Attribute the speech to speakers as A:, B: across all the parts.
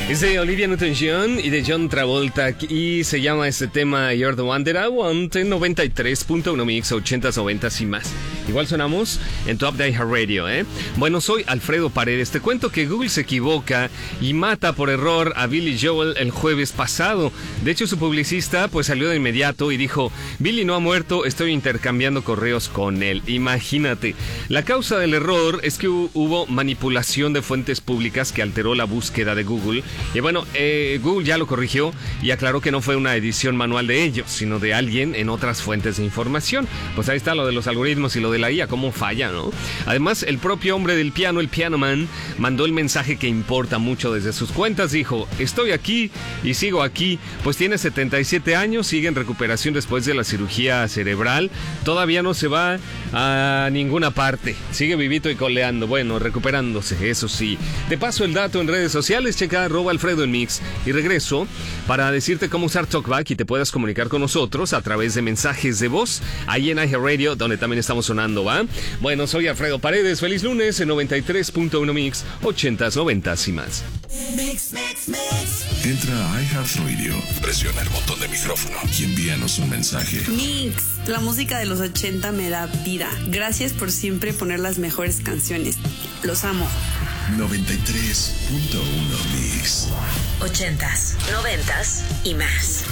A: Es de Olivia Newton-John y de John Travolta y se llama este tema You're the One That I Want en 93.1 Mix, 80s, 90s y más. Igual sonamos en Top de iHeartRadio, ¿eh? Bueno, soy Alfredo Paredes. Te cuento que Google se equivoca y mata por error a Billy Joel el jueves pasado. De hecho, su publicista pues salió de inmediato y dijo: Billy no ha muerto, estoy intercambiando correos con él. Imagínate. La causa del error es que hubo manipulación de fuentes públicas que alteró la búsqueda de Google. Y bueno, Google ya lo corrigió y aclaró que no fue una edición manual de ellos, sino de alguien en otras fuentes de información. Pues ahí está lo de los algoritmos y lo de la IA, cómo falla, ¿no? Además, el propio hombre del piano, el Piano Man, mandó el mensaje que importa mucho desde sus cuentas. Dijo: estoy aquí y sigo aquí. Pues tiene 77 años, sigue en recuperación después de la cirugía cerebral. Todavía no se va a ninguna parte. Sigue vivito y coleando. Bueno, recuperándose, eso sí. Te paso el dato en redes sociales. Checa @Alfredo en Mix. Y regreso para decirte cómo usar TalkBack y te puedas comunicar con nosotros a través de mensajes de voz ahí en iHeartRadio, donde también estamos sonando, ¿va? Bueno, soy Alfredo Paredes. Feliz lunes en 93.1 Mix, 80s, 90s y más.
B: Mix. Entra a iHeartRadio, presiona el botón de micrófono y envíanos un mensaje.
C: Mix, la música de los 80 me da vida. Gracias por siempre poner las mejores canciones. Los amo.
B: 93.1 Mix.
D: 80s, 90s y más.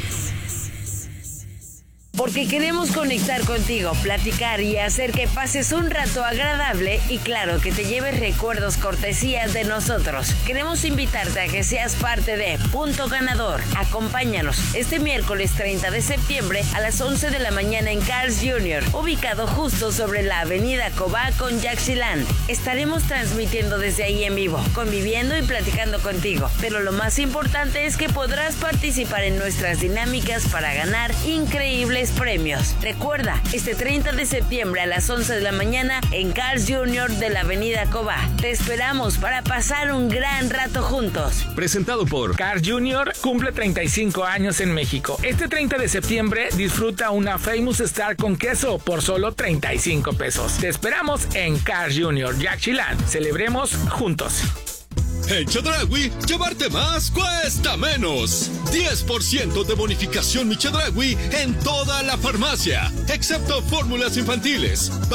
D: Porque queremos conectar contigo, platicar y hacer que pases un rato agradable y claro, que te lleves recuerdos cortesías de nosotros. Queremos invitarte a que seas parte de Punto Ganador. Acompáñanos este miércoles 30 de septiembre a las 11 de la mañana en Carl's Jr., ubicado justo sobre la avenida Cobá con Yaxchilán. Estaremos transmitiendo desde ahí en vivo, conviviendo y platicando contigo. Pero lo más importante es que podrás participar en nuestras dinámicas para ganar increíbles premios. Recuerda, este 30 de septiembre a las 11 de la mañana en Carl's Jr. de la avenida Cobá. Te esperamos para pasar un gran rato juntos.
A: Presentado por
E: Carl's Jr. cumple 35 años en México. Este 30 de septiembre disfruta una Famous Star con queso por solo 35 pesos. Te esperamos en Carl's Jr. Yaxchilán. Celebremos juntos.
F: En Chedraui, llevarte más cuesta menos. 10% de bonificación Mi Chedraui en toda la farmacia, excepto fórmulas infantiles,